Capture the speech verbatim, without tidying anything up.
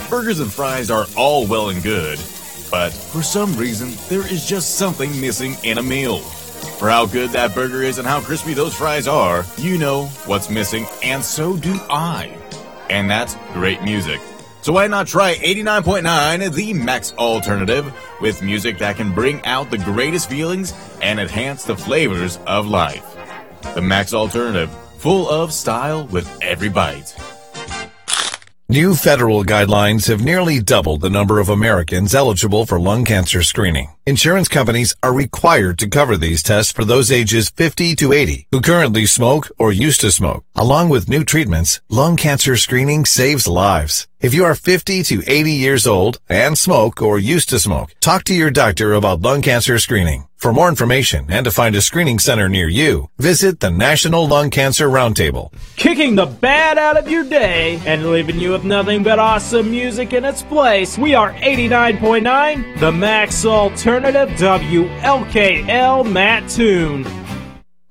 Burgers and fries are all well and good, but for some reason, there is just something missing in a meal. For how good that burger is and how crispy those fries are, you know what's missing, and so do I. And that's great music. So why not try eighty-nine point nine, the Max Alternative, with music that can bring out the greatest feelings and enhance the flavors of life. The Max Alternative, full of style with every bite. New federal guidelines have nearly doubled the number of Americans eligible for lung cancer screening. Insurance companies are required to cover these tests for those ages fifty to eighty who currently smoke or used to smoke. Along with new treatments, lung cancer screening saves lives. If you are fifty to eighty years old and smoke or used to smoke, talk to your doctor about lung cancer screening. For more information and to find a screening center near you, visit the National Lung Cancer Roundtable. Kicking the bad out of your day and leaving you with nothing but awesome music in its place. We are eighty-nine point nine, the Max Alternative, W L K L Mattoon.